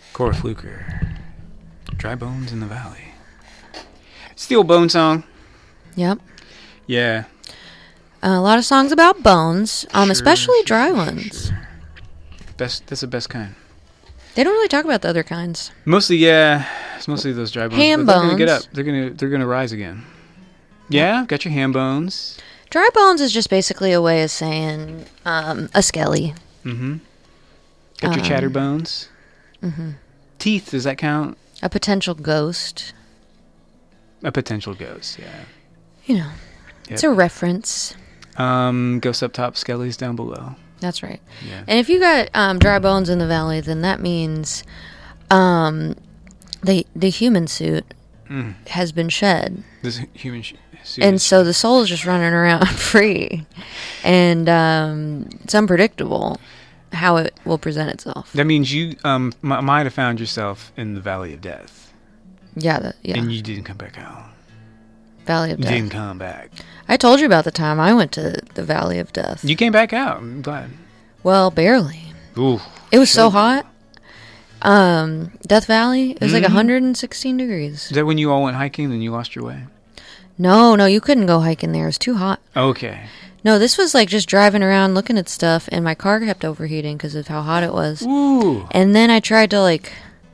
Cora Fluker. Dry Bones in the Valley. Steel Bone song. Yep. Yeah. A lot of songs about bones, especially dry sure. ones. That's the best kind. They don't really talk about the other kinds. Mostly, yeah. It's mostly those dry bones. Ham but they're gonna bones. get up. They're gonna rise again. Yeah, got your ham bones. Dry bones is just basically a way of saying a skelly. Mm-hmm. Got your chatter bones. Mm-hmm. Teeth, does that count? A potential ghost. A potential ghost, yeah. You know, it's a reference. Ghosts up top, skellies down below. That's right. Yeah. And if you got dry bones in the valley, then that means the human suit has been shed. This human suit. And so the soul is just running around free. And it's unpredictable how it will present itself. That means you might have found yourself in the Valley of Death. Yeah. And you didn't come back out. Valley of Death. You didn't come back. I told you about the time I went to the Valley of Death. You came back out. I'm glad. Well, barely. Ooh. It was so hot. Death Valley, it was like 116 degrees. Is that when you all went hiking and you lost your way? No, you couldn't go hiking there. It was too hot. Okay. No, this was like just driving around looking at stuff, and my car kept overheating because of how hot it was. Ooh. And then I tried to like